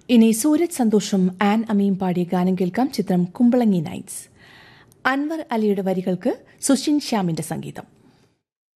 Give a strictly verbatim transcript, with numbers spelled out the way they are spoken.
ഇനി സൂരജ് സന്തോഷും ആൻ അമീം പാടിയ ഗാനം കേൾക്കാം. ചിത്രം കുമ്പളങ്ങി നൈറ്റ്സ്. അൻവർ അലിയുടെ വരികൾക്ക് സുഷിൻ ശ്യാമിന്റെ സംഗീതം.